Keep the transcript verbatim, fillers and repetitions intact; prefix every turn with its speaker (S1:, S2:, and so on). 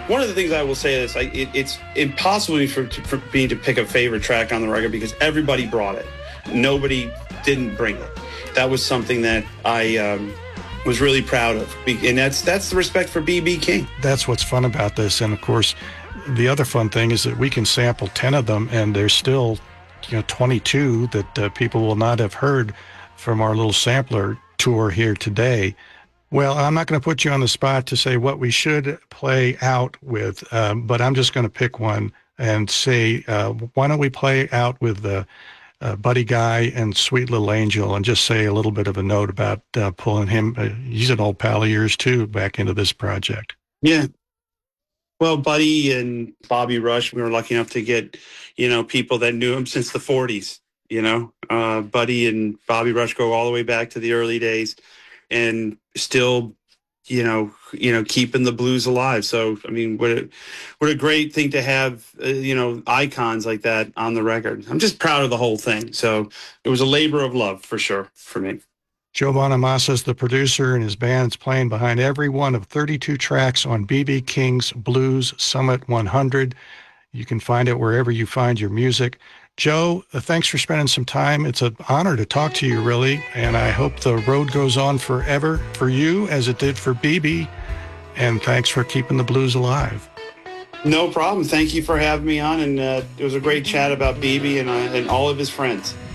S1: One of the things I will say is like it, it's impossible for, for me to pick a favorite track on the record because everybody brought it. Nobody didn't bring it. That was something that I um, was really proud of, and that's that's the respect for B B King.
S2: That's what's fun about this, and of course, the other fun thing is that we can sample ten of them, and there's still, you know, twenty-two that uh, people will not have heard from our little sampler tour here today. Well, I'm not going to put you on the spot to say what we should play out with, um, but I'm just going to pick one and say, uh, why don't we play out with the uh, Buddy Guy and Sweet Little Angel, and just say a little bit of a note about uh, pulling him. Uh, he's an old pal of yours too, back into this project.
S1: Yeah. Well, Buddy and Bobby Rush, we were lucky enough to get, you know, people that knew him since the forties. You know, uh, Buddy and Bobby Rush go all the way back to the early days, and still, you know, you know, keeping the blues alive. So, I mean, what a, what a great thing to have, uh, you know, icons like that on the record. I'm just proud of the whole thing. So it was a labor of love for sure for me.
S2: Joe Bonamassa is the producer, and his band's playing behind every one of thirty-two tracks on B B King's Blues Summit one hundred. You can find it wherever you find your music. Joe, uh, thanks for spending some time. It's an honor to talk to you, really, and I hope the road goes on forever for you as it did for B B, and thanks for keeping the blues alive.
S1: No problem. Thank you for having me on, and uh, it was a great chat about B B and, uh, and all of his friends.